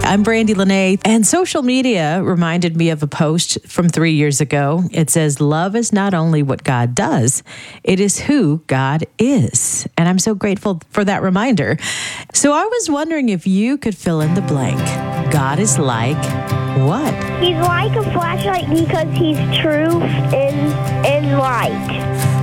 I'm Brandy Lene, and social media reminded me of a post from 3 years ago. It says, love is not only what God does, it is who God is. And I'm so grateful for that reminder. So I was wondering if you could fill in the blank. God is like what? He's like a flashlight because he's truth and light.